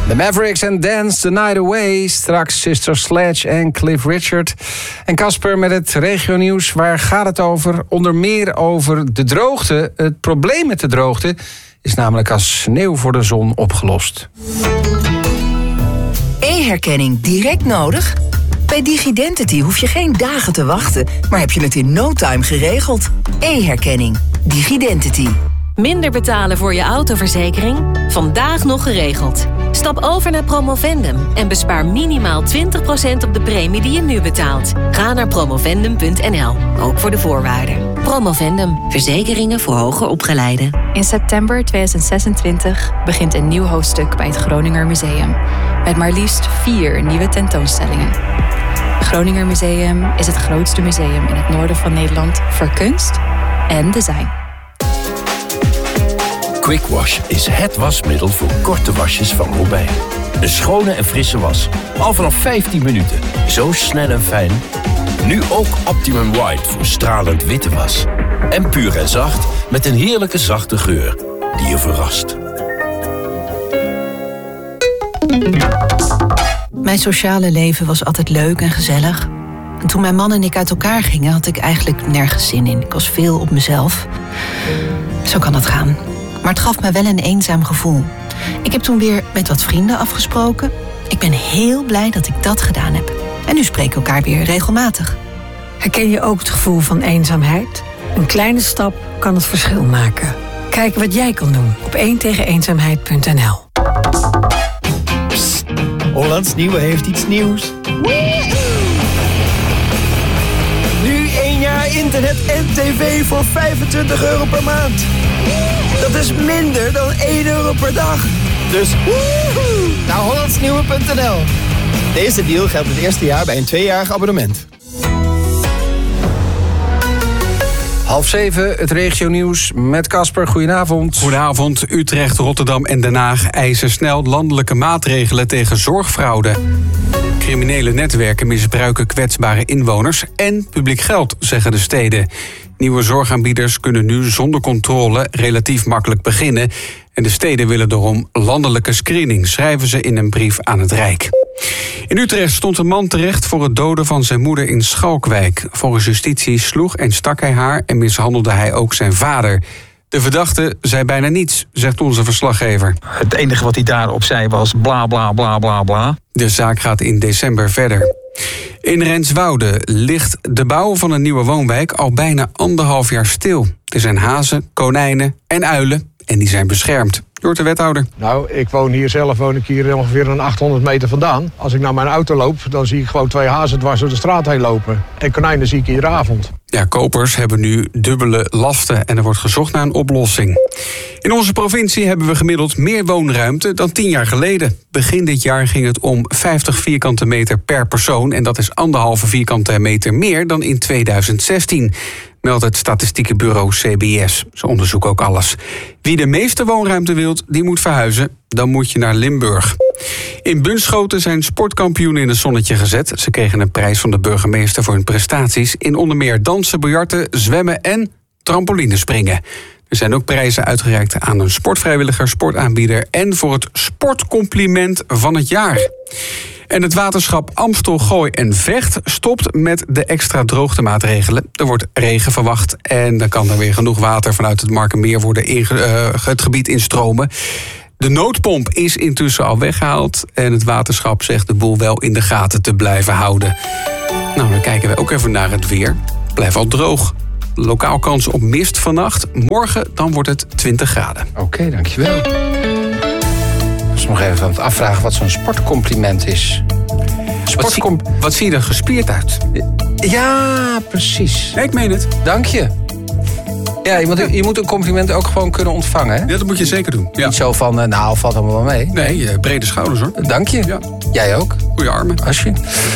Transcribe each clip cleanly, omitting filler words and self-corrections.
The Mavericks en Dance the Night Away. Straks Sister Sledge en Cliff Richard. En Casper met het regionieuws. Waar gaat het over? Onder meer over de droogte. Het probleem met de droogte is namelijk als sneeuw voor de zon opgelost. E-herkenning direct nodig? Bij Digidentity hoef je geen dagen te wachten, maar heb je het in no time geregeld. E-herkenning. Digidentity. Minder betalen voor je autoverzekering? Vandaag nog geregeld. Stap over naar Promovendum en bespaar minimaal 20% op de premie die je nu betaalt. Ga naar promovendum.nl, ook voor de voorwaarden. Promovendum, verzekeringen voor hoger opgeleiden. In september 2026 begint een nieuw hoofdstuk bij het Groninger Museum. Met maar liefst 4 nieuwe tentoonstellingen. Het Groninger Museum is het grootste museum in het noorden van Nederland voor kunst en design. Quick Wash is het wasmiddel voor korte wasjes van Robijn. Een schone en frisse was. Al vanaf 15 minuten. Zo snel en fijn. Nu ook Optimum White voor stralend witte was. En puur en zacht met een heerlijke zachte geur die je verrast. Mijn sociale leven was altijd leuk en gezellig. En toen mijn man en ik uit elkaar gingen, had ik eigenlijk nergens zin in. Ik was veel op mezelf. Zo kan dat gaan. Maar het gaf me wel een eenzaam gevoel. Ik heb toen weer met wat vrienden afgesproken. Ik ben heel blij dat ik dat gedaan heb. En nu spreken we elkaar weer regelmatig. Herken je ook het gevoel van eenzaamheid? Een kleine stap kan het verschil maken. Kijk wat jij kan doen op 1tegeneenzaamheid.nl. Hollands Nieuwe heeft iets nieuws. Nu 1 jaar internet en tv voor €25 per maand. Dat is minder dan €1 per dag. Dus naar hollandsnieuwe.nl. Deze deal geldt het eerste jaar bij een 2-jarig abonnement. 6:30, het regionieuws met Casper. Goedenavond. Goedenavond. Utrecht, Rotterdam en Den Haag eisen snel landelijke maatregelen tegen zorgfraude. Criminele netwerken misbruiken kwetsbare inwoners en publiek geld, zeggen de steden. Nieuwe zorgaanbieders kunnen nu zonder controle relatief makkelijk beginnen. En de steden willen daarom landelijke screening, schrijven ze in een brief aan het Rijk. In Utrecht stond een man terecht voor het doden van zijn moeder in Schalkwijk. Volgens justitie sloeg en stak hij haar en mishandelde hij ook zijn vader. De verdachte zei bijna niets, zegt onze verslaggever. Het enige wat hij daarop zei was bla bla bla bla bla. De zaak gaat in december verder. In Renswoude ligt de bouw van een nieuwe woonwijk al bijna 1,5 jaar stil. Er zijn hazen, konijnen en uilen en die zijn beschermd. Door de wethouder. Nou, ik woon hier ongeveer een 800 meter vandaan. Als ik naar mijn auto loop, dan zie ik gewoon 2 hazen dwars door de straat heen lopen. En konijnen zie ik iedere avond. Ja, kopers hebben nu dubbele lasten en er wordt gezocht naar een oplossing. In onze provincie hebben we gemiddeld meer woonruimte dan 10 jaar geleden. Begin dit jaar ging het om 50 vierkante meter per persoon en dat is 1,5 vierkante meter meer dan in 2016. Meldt het statistieke bureau CBS. Ze onderzoeken ook alles. Wie de meeste woonruimte wilt, die moet verhuizen. Dan moet je naar Limburg. In Bunschoten zijn sportkampioenen in het zonnetje gezet. Ze kregen een prijs van de burgemeester voor hun prestaties in onder meer dansen, biljarten, zwemmen en trampolinespringen. Er zijn ook prijzen uitgereikt aan een sportvrijwilliger, sportaanbieder en voor het sportcompliment van het jaar. En het waterschap Amstel, Gooi en Vecht stopt met de extra droogtemaatregelen. Er wordt regen verwacht en dan kan er weer genoeg water vanuit het Markermeer worden het gebied instromen. De noodpomp is intussen al weggehaald en het waterschap zegt de boel wel in de gaten te blijven houden. Nou, dan kijken we ook even naar het weer. Blijft al droog. Lokaal kans op mist vannacht. Morgen dan wordt het 20 graden. Oké, dankjewel. Dus nog even aan het afvragen wat zo'n sportcompliment is. Wat zie je er gespierd uit? Ja, precies. Nee, ik meen het. Dank je. Ja, je moet een compliment ook gewoon kunnen ontvangen, hè? Ja, dat moet je zeker doen. Ja. Niet zo van, nou, valt allemaal wel mee. Nee, brede schouders, hoor. Dank je. Ja. Jij ook. Goeie armen. Asje.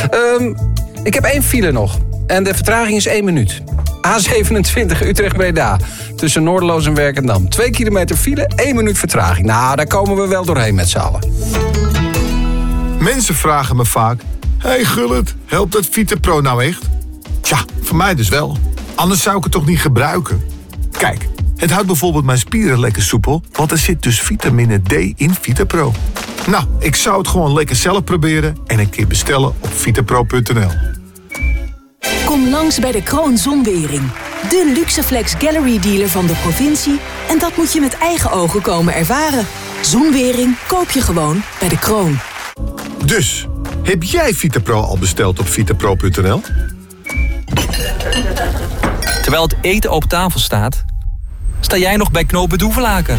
Ik heb 1 file nog. En de vertraging is 1 minuut. A27 Utrecht-Breda. Tussen Noorderloos en Werkendam. 2 kilometer file, 1 minuut vertraging. Nou, daar komen we wel doorheen met z'n allen. Mensen vragen me vaak: hey Gullit, helpt dat VitaPro nou echt? Tja, voor mij dus wel. Anders zou ik het toch niet gebruiken? Kijk, het houdt bijvoorbeeld mijn spieren lekker soepel, want er zit dus vitamine D in VitaPro. Nou, ik zou het gewoon lekker zelf proberen en een keer bestellen op vitapro.nl. Kom langs bij de Kroon Zonwering. De Luxeflex Gallery dealer van de provincie. En dat moet je met eigen ogen komen ervaren. Zonwering koop je gewoon bij de Kroon. Dus, heb jij Vitapro al besteld op vitapro.nl? Terwijl het eten op tafel staat, sta jij nog bij knooppunt Hoevelaken.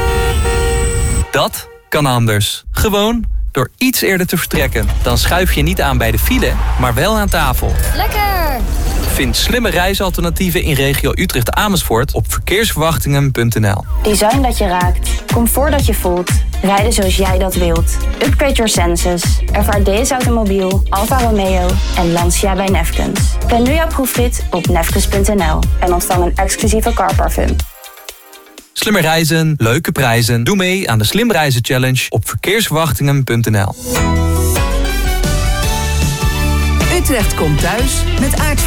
Dat kan anders. Gewoon door iets eerder te vertrekken. Dan schuif je niet aan bij de file, maar wel aan tafel. Lekker! Vind slimme reisalternatieven in regio Utrecht-Amersfoort op verkeersverwachtingen.nl. Design dat je raakt. Comfort dat je voelt. Rijden zoals jij dat wilt. Upgrade your senses. Ervaar DS Automobiel, Alfa Romeo en Lancia bij Nefkens. Plan nu jouw proefrit op nefkens.nl en ontvang een exclusieve carparfum. Slimmer reizen, leuke prijzen. Doe mee aan de Slim Reizen Challenge op verkeersverwachtingen.nl. Utrecht komt thuis met Aard